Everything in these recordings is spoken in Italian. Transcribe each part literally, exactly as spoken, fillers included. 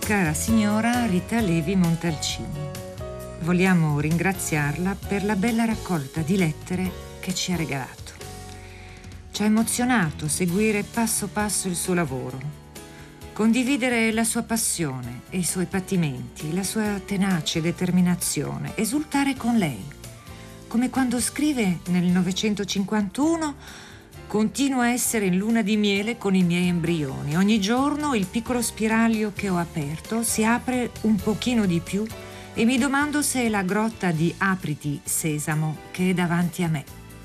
cara signora Rita Levi Montalcini. Vogliamo ringraziarla per la bella raccolta di lettere che ci ha regalato. Ci ha emozionato seguire passo passo il suo lavoro, condividere la sua passione e i suoi patimenti, la sua tenace determinazione, esultare con lei, come quando scrive nel novecentocinquantuno: continuo a essere in luna di miele con i miei embrioni. Ogni giorno il piccolo spiraglio che ho aperto si apre un pochino di più e mi domando se è la grotta di Apriti Sesamo che è davanti a me.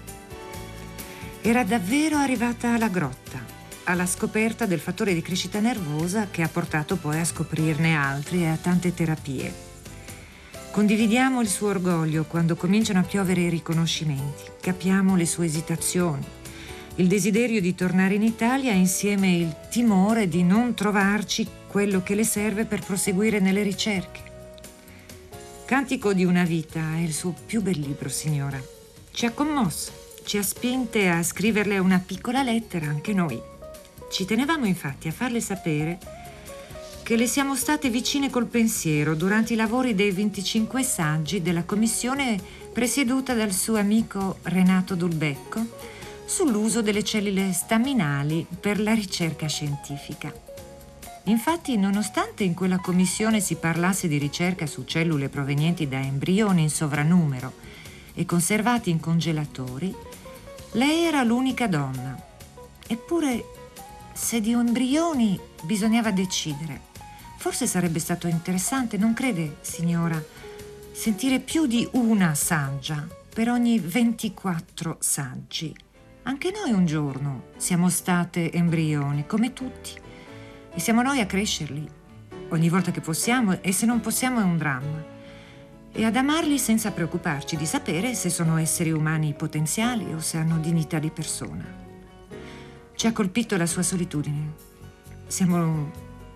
Era davvero arrivata alla grotta, alla scoperta del fattore di crescita nervosa che ha portato poi a scoprirne altri e a tante terapie. Condividiamo il suo orgoglio quando cominciano a piovere i riconoscimenti, capiamo le sue esitazioni, il desiderio di tornare in Italia e insieme il timore di non trovarci quello che le serve per proseguire nelle ricerche. Cantico di una vita è il suo più bel libro, signora. Ci ha commosso, ci ha spinte a scriverle una piccola lettera anche noi. Ci tenevamo infatti a farle sapere che le siamo state vicine col pensiero durante i lavori dei venticinque saggi della commissione presieduta dal suo amico Renato Dulbecco sull'uso delle cellule staminali per la ricerca scientifica. Infatti, nonostante in quella commissione si parlasse di ricerca su cellule provenienti da embrioni in sovranumero e conservati in congelatori, lei era l'unica donna. Eppure, se di embrioni bisognava decidere, forse sarebbe stato interessante, non crede, signora, sentire più di una saggia per ogni ventiquattro saggi. Anche noi un giorno siamo state embrioni, come tutti, e siamo noi a crescerli, ogni volta che possiamo, e se non possiamo è un dramma, e ad amarli senza preoccuparci di sapere se sono esseri umani potenziali o se hanno dignità di persona. Ci ha colpito la sua solitudine. Siamo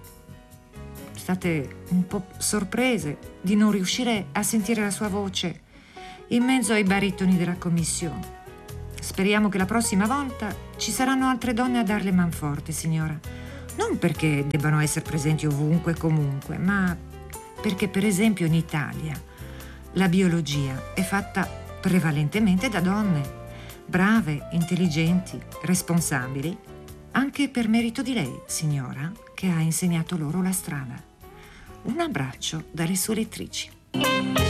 state un po' sorprese di non riuscire a sentire la sua voce in mezzo ai baritoni della commissione. Speriamo che la prossima volta ci saranno altre donne a darle manforte, signora. Non perché debbano essere presenti ovunque e comunque, ma perché, per esempio, in Italia la biologia è fatta prevalentemente da donne, brave, intelligenti, responsabili, anche per merito di lei, signora, che ha insegnato loro la strada. Un abbraccio dalle sue lettrici.